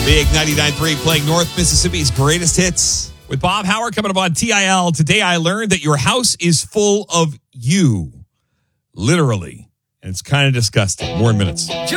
Big 99.3 playing North Mississippi's greatest hits. With Bob Howard coming up on TIL. Today I learned that your house is full of you. Literally. And it's kind of disgusting. More in minutes.